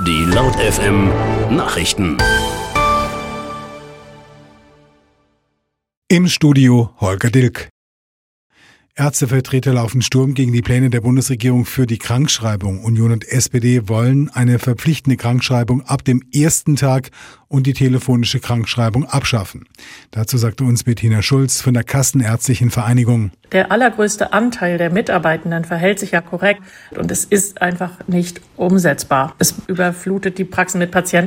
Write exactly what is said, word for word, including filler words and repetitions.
Die Laut F M Nachrichten. Im Studio Holger Dilk. Ärztevertreter laufen Sturm gegen die Pläne der Bundesregierung für die Krankschreibung. Union und S P D wollen eine verpflichtende Krankschreibung ab dem ersten Tag und die telefonische Krankschreibung abschaffen. Dazu sagte uns Bettina Schulz von der Kassenärztlichen Vereinigung. Der allergrößte Anteil der Mitarbeitenden verhält sich ja korrekt und es ist einfach nicht umsetzbar. Es überflutet die Praxen mit Patienten.